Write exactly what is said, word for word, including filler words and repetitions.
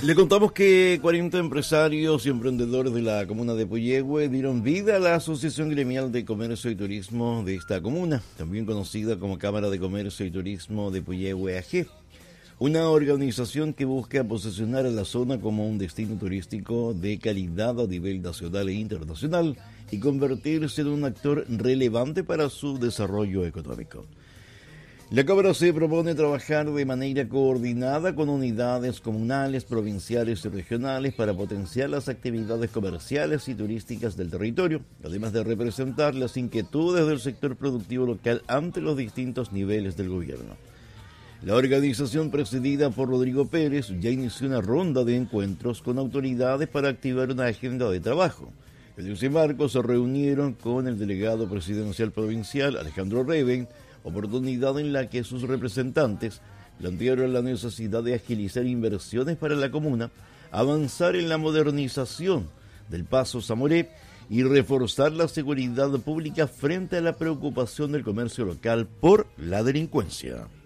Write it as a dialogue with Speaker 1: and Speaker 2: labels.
Speaker 1: Le contamos que cuarenta empresarios y emprendedores de la comuna de Puyehue dieron vida a la Asociación Gremial de Comercio y Turismo de esta comuna, también conocida como Cámara de Comercio y Turismo de Puyehue A G, una organización que busca posicionar a la zona como un destino turístico de calidad a nivel nacional e internacional y convertirse en un actor relevante para su desarrollo económico. La Cámara se propone trabajar de manera coordinada con unidades comunales, provinciales y regionales para potenciar las actividades comerciales y turísticas del territorio, además de representar las inquietudes del sector productivo local ante los distintos niveles del gobierno. La organización, presidida por Rodrigo Pérez, ya inició una ronda de encuentros con autoridades para activar una agenda de trabajo. En ese marco se reunieron con el delegado presidencial provincial, Alejandro Reven, oportunidad en la que sus representantes plantearon la necesidad de agilizar inversiones para la comuna, avanzar en la modernización del Paso Zamoré y reforzar la seguridad pública frente a la preocupación del comercio local por la delincuencia.